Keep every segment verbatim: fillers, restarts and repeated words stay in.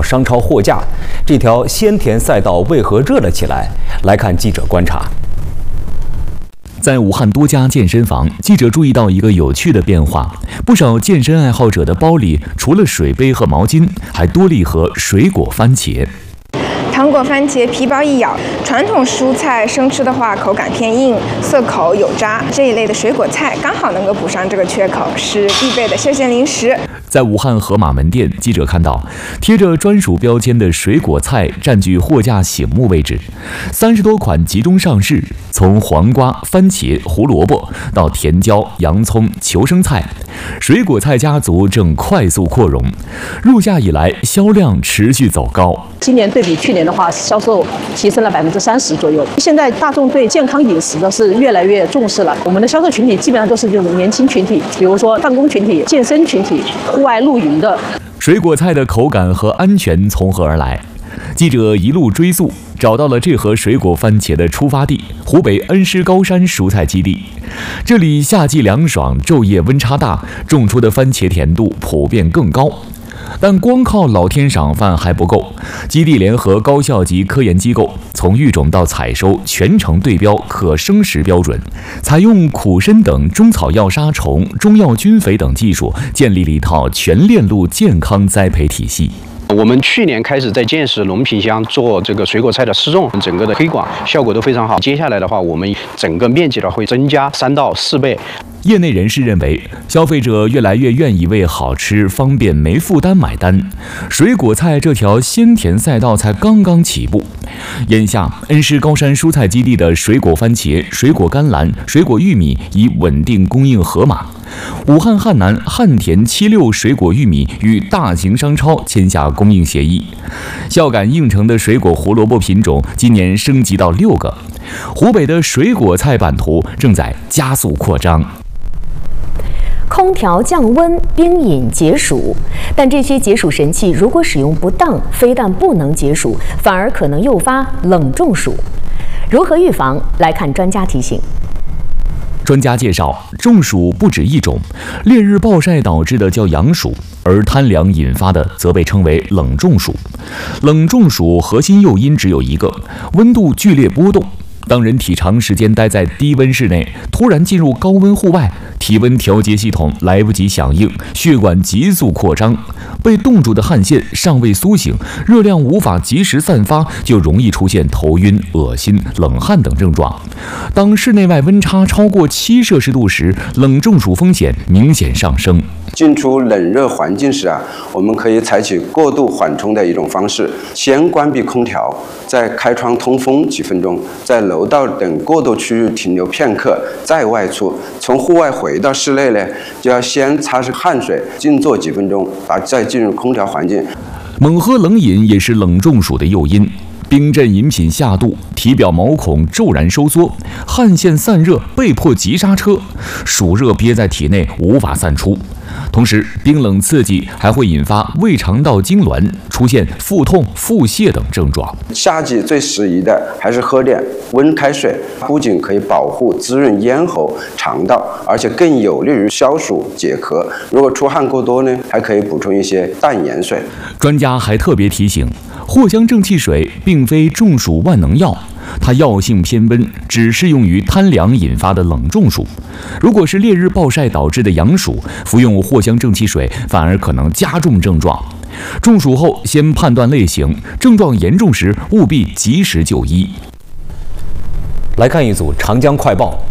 商超货架，这条鲜田赛道为何热了起来？来看记者观察。 在武汉多家健身房，记者注意到一个有趣的变化：不少健身爱好者的包里，除了水杯和毛巾，还多了一盒水果番茄。 糖果番茄皮薄易咬，传统蔬菜生吃的话口感偏硬，涩口有渣。这一类的水果菜刚好能够补上这个缺口，是必备的休闲零食。 在武汉盒马门店，记者看到贴着专属标签的水果菜占据货架醒目位置，三十多款集中上市，从黄瓜、番茄、胡萝卜到甜椒、洋葱、球生菜，水果菜家族正快速扩容。入夏以来，销量持续走高。 今年对比去年的话，销售提升了百分之三十左右。现在大众对健康饮食的是越来越重视了。我们的销售群体基本上都是这种年轻群体，比如说办公群体、健身群体、户外露营的。 水果菜的口感和安全从何而来？记者一路追溯，找到了这盒水果番茄的出发地——湖北恩施高山蔬菜基地。这里夏季凉爽，昼夜温差大，种出的番茄甜度普遍更高。 但光靠老天赏饭还不够，基地联合高校级科研机构，从育种到采收全程对标可生食标准，采用苦参等中草药杀虫、中药菌肥等技术，建立了一套全链路健康栽培体系。 我们去年开始在建设农品乡做这个水果菜的试种，整个的推广效果都非常好。接下来的话，我们整个面积的会增加三到四倍。 业内人士认为，消费者越来越愿意为好吃、方便、没负担买单。水果菜这条鲜甜赛道才刚刚起步。眼下，恩施高山蔬菜基地的水果番茄、水果甘蓝、水果玉米已稳定供应盒马。 武汉汉南汉田七六水果玉米与大型商超签下供应协议，孝感应城的水果胡萝卜品种今年升级到六个，湖北的水果菜版图正在加速扩张。 空调降温、冰饮解暑，但这些解暑神器如果使用不当，非但不能解暑，反而可能诱发冷中暑。如何预防？来看专家提醒。 专家介绍，中暑不止一种，烈日暴晒导致的叫阳暑，而贪凉引发的则被称为冷中暑。冷中暑核心诱因只有一个：温度剧烈波动。当人体长时间待在低温室内，突然进入高温户外，体温调节系统来不及响应，血管急速扩张，被冻住的汗腺尚未苏醒，热量无法及时散发，就容易出现头晕、恶心、冷汗等症状。当室内外温差超过七摄氏度时，冷中暑风险明显上升。 进出冷热环境时啊，我们可以采取过渡缓冲的一种方式，先关闭空调，再开窗通风几分钟，在楼道等过渡区域停留片刻，再外出。从户外回到室内呢，就要先擦拭汗水，静坐几分钟，啊，再进入空调环境。 猛喝冷饮也是冷中暑的诱因。 冰镇饮品下肚，体表毛孔骤然收缩，汗腺散热，被迫急刹车，暑热憋在体内无法散出。同时，冰冷刺激还会引发胃肠道痉挛，出现腹痛、腹泻等症状。 夏季最适宜的还是喝点温开水，不仅可以保护滋润咽喉、肠道，而且更有利于消暑解渴。如果出汗过多呢，还可以补充一些淡盐水。 专家还特别提醒。 藿香正气水并非中暑万能药，它药性偏温，只适用于贪凉引发的冷中暑。如果是烈日暴晒导致的阳暑，服用藿香正气水反而可能加重症状。中暑后先判断类型，症状严重时务必及时就医。 来看一组长江快报。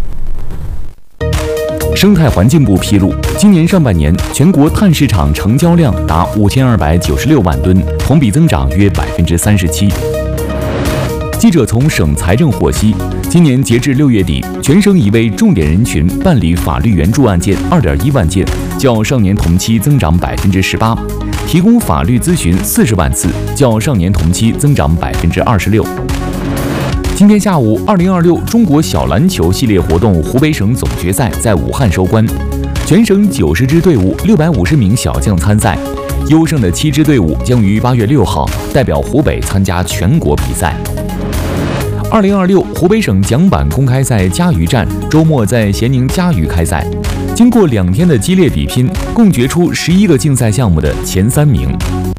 生态环境部披露，今年上半年全国碳市场成交量达五千二百九十六万吨，同比增长约百分之三十七。记者从省财政获悉，今年截至六月底，全省已为重点人群办理法律援助案件二点一万件，较上年同期增长百分之十八；提供法律咨询四十万次，较上年同期增长百分之二十六。 今天下午，二零二六中国小篮球系列活动湖北省总决赛在武汉收官，全省九十支队伍、六百五十名小将参赛，优胜的七支队伍将于八月六号代表湖北参加全国比赛。二零二六湖北省桨板公开赛嘉鱼站周末在咸宁嘉鱼开赛，经过两天的激烈比拼，共决出十一个竞赛项目的前三名。